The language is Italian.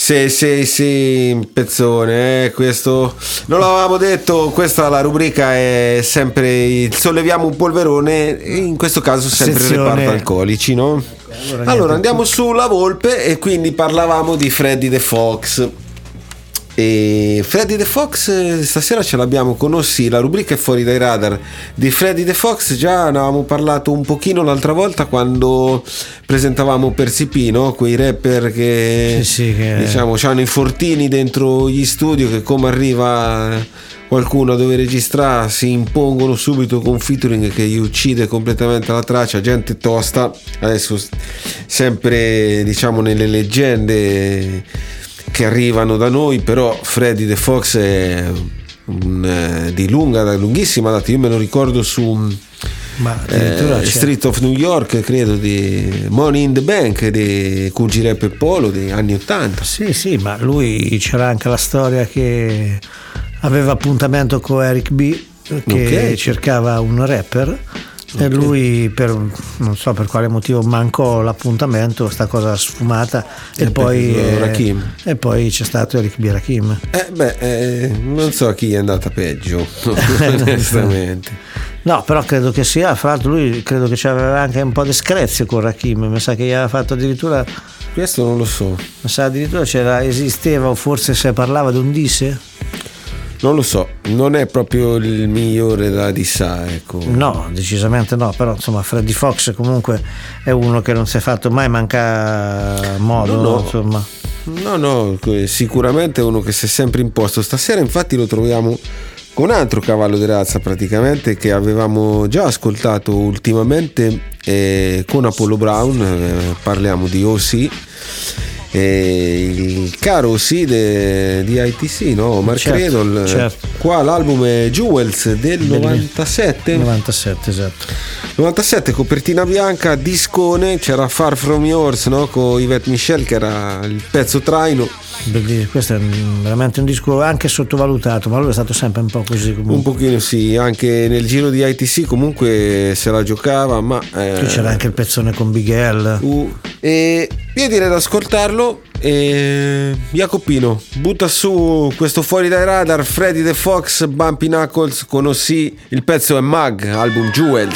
Sì, pezzone, questo non l'avevamo detto, questa la rubrica è sempre il solleviamo un polverone, in questo caso sempre Sezione... reparto alcolici, no? Allora andiamo sulla Volpe e quindi parlavamo di Freddy the Fox. E Freddy the Fox stasera ce l'abbiamo con Ossi, la rubrica è fuori dai radar di Freddy the Fox. Già ne avevamo parlato un pochino l'altra volta quando presentavamo Percy P, no? Quei rapper che diciamo hanno i fortini dentro gli studio, che come arriva qualcuno dove registrare si impongono subito con featuring che gli uccide completamente la traccia, gente tosta. Adesso sempre diciamo nelle leggende che arrivano da noi, però Freddy the Fox è di lunghissima data. Io me lo ricordo su Street of New York, credo, di Money in the Bank di Cool Rap e Polo degli anni 80. Sì, ma lui c'era anche la storia che aveva appuntamento con Eric B, che cercava un rapper. E lui non so per quale motivo mancò l'appuntamento, sta cosa sfumata, e poi c'è stato Eric B. Rakim. Non so chi è andata peggio onestamente. No, però credo che sia, fra l'altro lui credo che c'aveva anche un po' di screzio con Rakim, mi sa che gli aveva fatto addirittura, questo non lo so, mi sa addirittura esisteva, o forse se parlava di un disse. Non lo so, non è proprio il migliore da dissare, ecco. No, decisamente no, però insomma Freddy Fox comunque è uno che non si è fatto mai mancare modo, no. Insomma. No, sicuramente è uno che si è sempre imposto. Stasera infatti lo troviamo con un altro cavallo di razza praticamente, che avevamo già ascoltato ultimamente con Apollo Brown, parliamo di O.C., il caro OC di ITC, no? Mark Riddle, certo. Qua l'album è Jewels del 97, esatto, 97, copertina bianca, discone, c'era Far From Yours, no? Con Yvette Michel che era il pezzo traino. Questo è veramente un disco anche sottovalutato, ma lui è stato sempre un po' così comunque. Un pochino sì, anche nel giro di ITC comunque se la giocava, ma qui c'era anche il pezzone con Big L. E io direi di ascoltarlo. Jacopino, butta su questo fuori dai radar, Freddy the Fox, Bumpy Knuckles con OC, il pezzo è Mag, album Jewels.